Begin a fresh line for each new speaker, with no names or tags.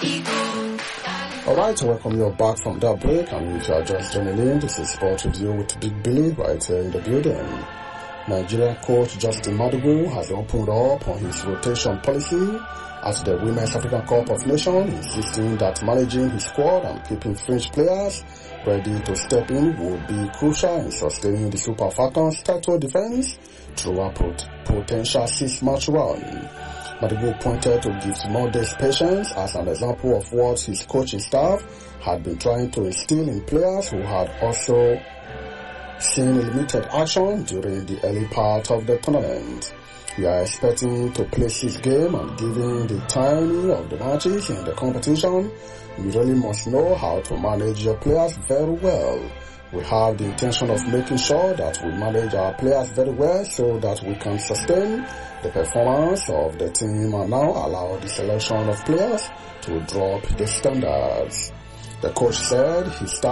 Alright, welcome you back from that break, and if you are just joining in, this is Sport Review with Big Billy right here in the building. Nigeria coach Justin Madugu has opened up on his rotation policy at the Women's African Cup of Nations, insisting that managing his squad and keeping fringe players ready to step in would be crucial in sustaining the Super Falcons' title defense through a potential 6-match run. Madugu pointed to Gift Monday's patience as an example of what his coaching staff had been trying to instill in players who had also seen limited action during the early part of the tournament. We are expecting to play 6 games, and given the timing of the matches in the competition, you really must know how to manage your players very well. We have the intention of making sure that we manage our players very well so that we can sustain the performance of the team and now allow the selection of players to drop the standards. The coach said his staff